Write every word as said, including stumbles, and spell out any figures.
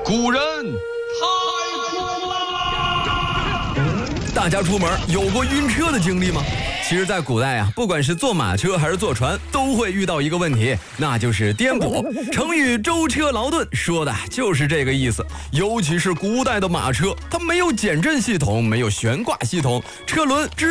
古人太酷了！ 大家出门有过晕车的经历吗？其实在古代啊，不管是坐马车还是坐船，都会遇到一个问题，那就是颠簸。成语舟车劳顿说的就是这个意思。尤其是古代的马车，它没有减震系统，没有悬挂系统，车轮只